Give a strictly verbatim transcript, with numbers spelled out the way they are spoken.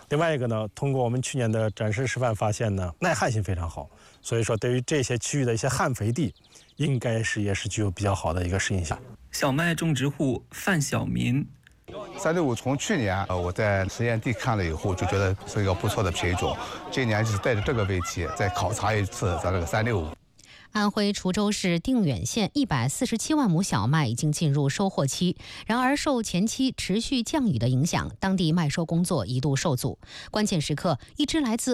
另外一个呢，通过我们去年的展示示范发现呢，耐旱性非常好，所以说对于这些区域的一些旱肥地，应该是也是具有比较好的一个适应性。 小麦种植户范小民。 三六五从去年呃我在实验地看了以后，就觉得是一个不错的品种。今年就是带着这个问题再考察一次咱这个三六五。 安徽滁州市定远县一百四十七万亩小麦已经进入收获期，然而受前期持续降雨的影响，当地麦收工作一度受阻。关键时刻，一支来自